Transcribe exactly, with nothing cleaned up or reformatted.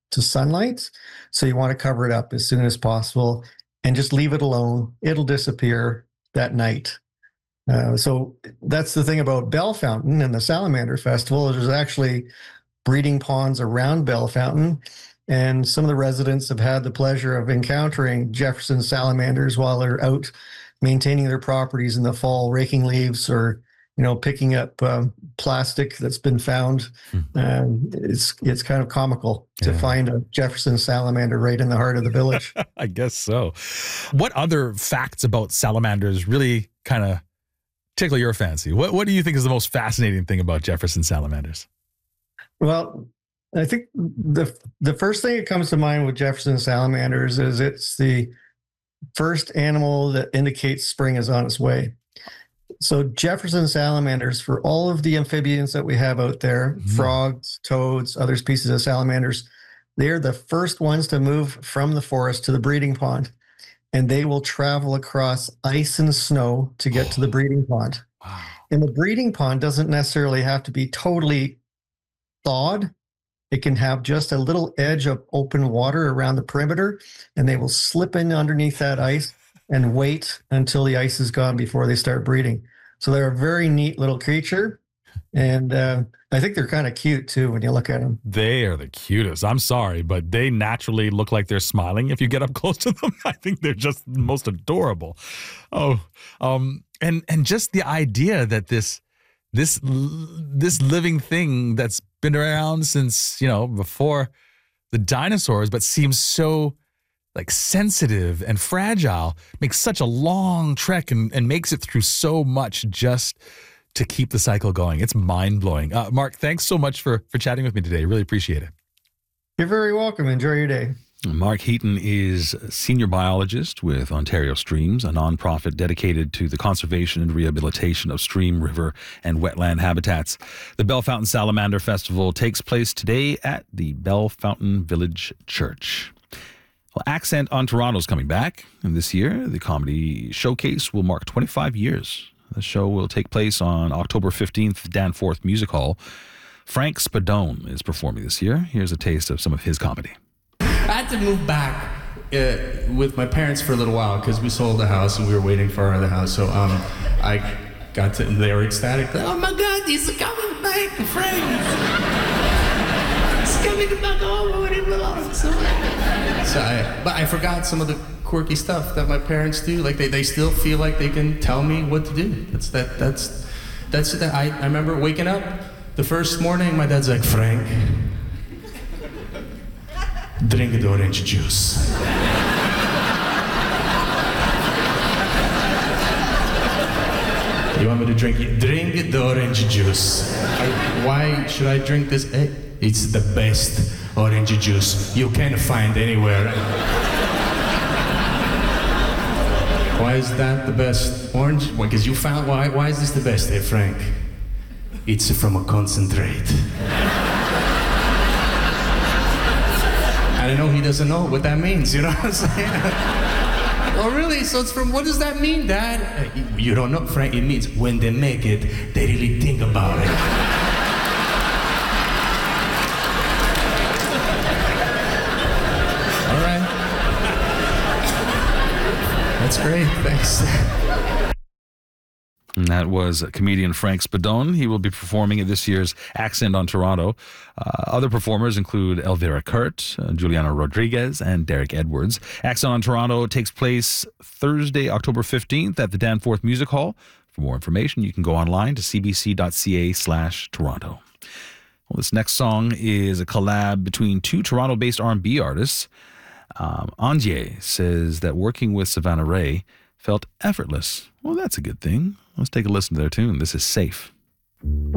to sunlight. So you want to cover it up as soon as possible and just leave it alone. It'll disappear that night. Uh, so that's the thing about Bell Fountain and the Salamander Festival. There's actually breeding ponds around Bell Fountain, and some of the residents have had the pleasure of encountering Jefferson salamanders while they're out maintaining their properties in the fall, raking leaves or, you know, picking up um, plastic that's been found. Mm-hmm. Um, it's it's kind of comical to yeah. find a Jefferson salamander right in the heart of the village. I guess so. What other facts about salamanders really kind of tickle your fancy? What What do you think is the most fascinating thing about Jefferson salamanders? Well, I think the the first thing that comes to mind with Jefferson salamanders is it's the first animal that indicates spring is on its way. So Jefferson salamanders, for all of the amphibians that we have out there, mm-hmm. frogs, toads, other species of salamanders, they're the first ones to move from the forest to the breeding pond. And they will travel across ice and snow to get oh. to the breeding pond. Wow. And the breeding pond doesn't necessarily have to be totally thawed. It can have just a little edge of open water around the perimeter, and they will slip in underneath that ice and wait until the ice is gone before they start breeding. So they're a very neat little creature, and uh, I think they're kind of cute too when you look at them. They are the cutest. I'm sorry, but they naturally look like they're smiling if you get up close to them. I think they're just the most adorable. Oh, um, and and just the idea that this this this living thing that's been around since, you know, before the dinosaurs, but seems so like sensitive and fragile, makes such a long trek and, and makes it through so much just to keep the cycle going. It's mind-blowing. Uh, Mark, thanks so much for, for chatting with me today. Really appreciate it. You're very welcome. Enjoy your day. Mark Heaton is senior biologist with Ontario Streams, a nonprofit dedicated to the conservation and rehabilitation of stream, river, and wetland habitats. The Bell Fountain Salamander Festival takes place today at the Bell Fountain Village Church. Well, Accent on Toronto is coming back, and this year the comedy showcase will mark twenty-five years. The show will take place on October fifteenth at Danforth Music Hall. Frank Spadone is performing this year. Here's a taste of some of his comedy. I had to move back uh, with my parents for a little while because we sold the house and we were waiting for our other house. So um, I got to, they were ecstatic. Oh my God, he's coming back, friends. He's coming back home where he belongs. So, so I, but I forgot some of the quirky stuff that my parents do. Like they, they still feel like they can tell me what to do. That's that. That's that's that. I, I remember waking up the first morning. My dad's like, Frank, drink the orange juice. You want me to drink it? Drink the orange juice. I, why should I drink this? Hey, it's the best orange juice you can find anywhere. Why is that the best orange? Because you found, why, why is this the best, eh, Frank? It's from a concentrate. And I know he doesn't know what that means, you know what I'm saying? Oh, really? So it's from, what does that mean, Dad? Uh, you don't know, Frank. It means when they make it, they really think about it. All right. That's great. Thanks. And that was comedian Frank Spadone. He will be performing at this year's Accent on Toronto. Uh, other performers include Elvira Kurt, uh, Juliana Rodriguez, and Derek Edwards. Accent on Toronto takes place Thursday, October fifteenth at the Danforth Music Hall. For more information, you can go online to cbc.ca slash Toronto. Well, this next song is a collab between two Toronto-based R and B artists. Um, Andier says that working with Savannah Ray felt effortless. Well, that's a good thing. Let's take a listen to their tune. This is Safe.